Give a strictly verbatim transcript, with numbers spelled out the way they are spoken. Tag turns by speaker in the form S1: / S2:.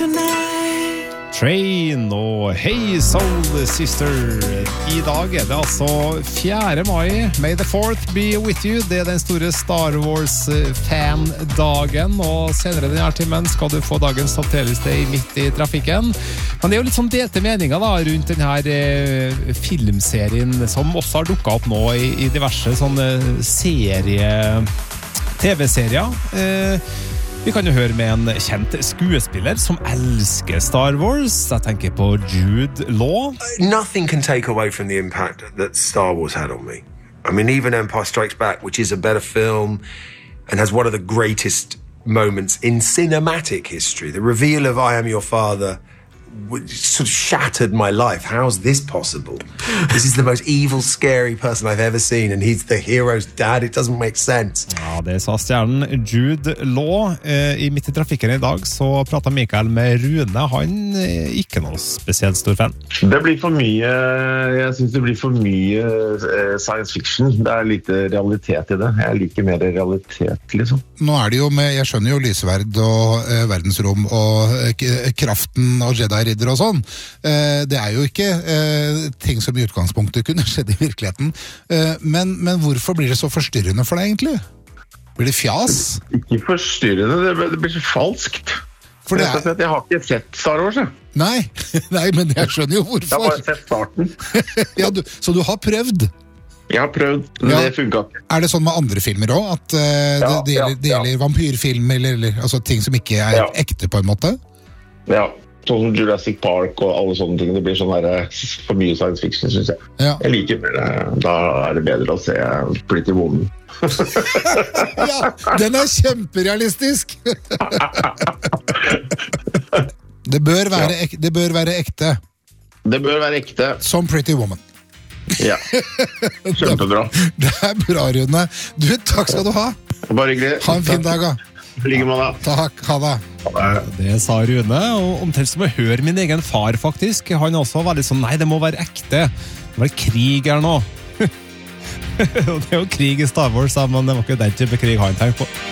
S1: tonight.
S2: Train og Hey Soul Sister. I dag er det altså fjerde mai. May the fourth be with you. Det er den store Star Wars-fan-dagen, og senere denne timen skal du få dagens toppteliste i midt i trafikken. Men det er jo litt sånn delte meninger da, rundt denne eh, filmserien, som også har dukket opp nå i, i diverse sånne serie, tv-serier. Eh, Vi kan jo høre med en kjent skuespiller som elsker Star Wars. Jeg tenker på Jude Law.
S3: Nothing can take away from the impact that Star Wars had on me. I mean, even Empire Strikes Back, which is a better film and has one of the greatest moments in cinematic history. The reveal of I Am Your Father sort of shattered my life. How's this possible? This is the most evil, scary person I've ever seen, and he's the hero's dad. It doesn't make sense.
S2: Ja, det sa stjernen Jude Law. I Midt i trafikken i dag så pratet Mikael med Rune. Han er ikke noe spesielt stor fan.
S4: Det blir for mye, jeg synes det blir for mye science fiction. Det er lite realitet i det. Jeg liker mer realitet, liksom.
S5: Nå er det jo med, jeg skjønner jo lysverd og eh, verdensrom og eh, kraften og Jedi-ridder og sånn. Eh, det er jo ikke eh, ting som i utgangspunktet kunne skjedd i virkeligheten. Eh, men, men hvorfor blir det så forstyrrende for deg egentlig? Blir det fjas?
S4: Ikke forstyrrende, det blir, det blir så falskt. For det er... Jeg har ikke sett Star Wars, jeg.
S5: Nei, nei, men jeg skjønner jo hvorfor.
S4: Jeg har bare sett starten.
S5: Ja, du, så du har prøvd?
S4: Jeg har prøvd, men ja. Det funket ikke.
S5: Er det sånn med andre filmer også? At uh,
S4: ja,
S5: det, det, gjelder,
S4: ja,
S5: det gjelder
S4: ja.
S5: vampyrfilm, eller, eller altså, ting som ikke er
S4: Ja.
S5: ekte på en måte?
S4: Ja, sånn som Jurassic Park og alle sånne ting. Det blir sånn der, for mye science fiction, synes jeg.
S5: Ja.
S4: Jeg liker mer, da er det bedre å se Pretty Woman.
S5: Ja, den er kjemperealistisk! Det bør være, ek, det bør være ekte.
S4: Det bør være ekte.
S5: Som Pretty Woman.
S4: Ja, kjempebra.
S5: Det er bra, Rune. Du, takk skal du ha.
S4: Bare hyggelig.
S5: Ha en fin dag, da.
S4: Like med deg.
S5: Takk, ha det.
S2: Det sa Rune, og omtrent som å høre min egen far faktisk. Han også var litt sånn, nei, det må være ekte. Det var krig her nå. Og det er jo krig i Star Wars, men det var ikke den type krig han tenkte på.